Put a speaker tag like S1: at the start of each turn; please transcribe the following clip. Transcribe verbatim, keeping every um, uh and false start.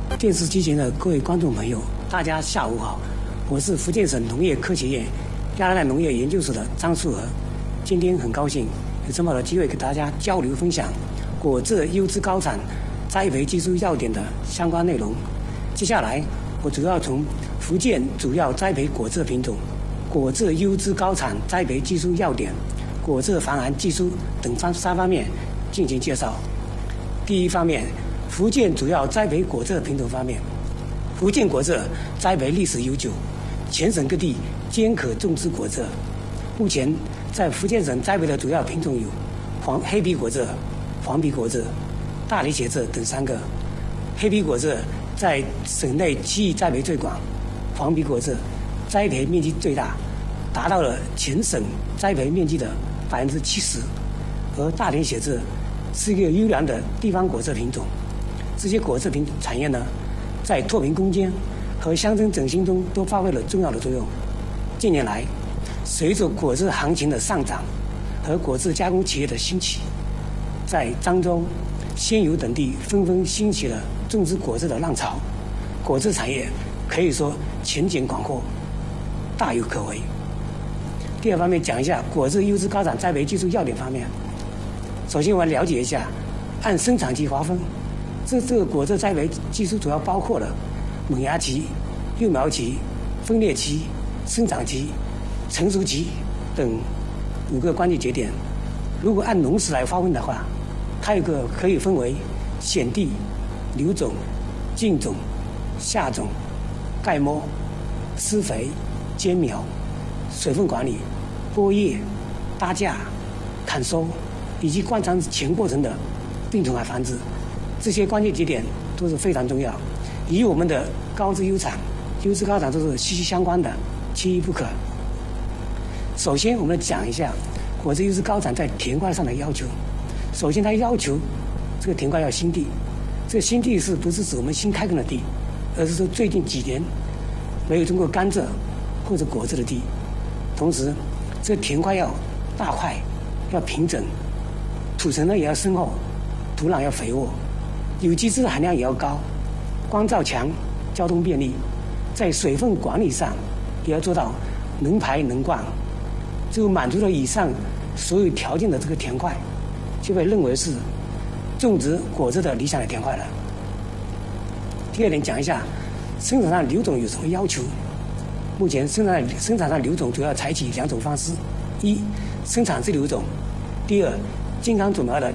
S1: 电视机前的各位观众朋友，大家下午好，我是福建省农业科学院亚热带农业研究所的张树和。今天很高兴有这么好的机会给大家交流分享果蔗优质高产栽培技术要点的相关内容。接下来我主要从福建主要栽培果蔗品种、果蔗优质高产栽培技术要点、果蔗防寒技术等方三方面进行介绍。第一方面，福建主要栽培果蔗品种方面，福建果蔗栽培历史悠久，全省各地均可种植果蔗。目前在福建省栽培的主要品种有黄黑皮果蔗、黄皮果蔗、大理血蔗等三个。黑皮果蔗在省内区域栽培最广，黄皮果蔗栽培面积最大，达到了全省栽培面积的百分之七十，而大连血蔗是一个优良的地方果蔗品种。这些果蔗品产业呢，在脱贫攻坚和乡村振兴中都发挥了重要的作用。近年来，随着果蔗行情的上涨和果蔗加工企业的兴起，在漳州、仙游等地纷纷兴起了种植果蔗的浪潮，果蔗产业可以说前景广阔，大有可为。第二方面讲一下果蔗优质高产栽培技术要点方面。首先我们了解一下按生产期划分，这这个果蔗栽培技术主要包括了萌芽期、幼苗期、分裂期、生长期、成熟期等五个关键节点。如果按农时来划分的话，它有个可以分为选地、留种、浸种、下种、盖摸、施肥、间苗、水分管理、播叶、搭架、砍收以及观察全过程的病虫害防治，这些关键节点都是非常重要，与我们的高质优产、优质高产都是息息相关的，缺一不可。首先，我们来讲一下果蔗优质高产在田块上的要求。首先，它要求这个田块要新地，这个新地是不是指我们新开垦的地，而是说最近几年没有种过甘蔗或者果蔗的地。同时，这个田块要大块，要平整，土层呢也要深厚，土壤要肥沃，有机质含量也要高，光照强，交通便利，在水分管理上也要做到能排能灌。就满足了以上所有条件的这个田块，就被认为是种植果蔗的理想的田块了。第二点讲一下生产上留种有什么要求。目前生产生产上留种主要采取两种方式：一、生产自留种；第二，健康种苗的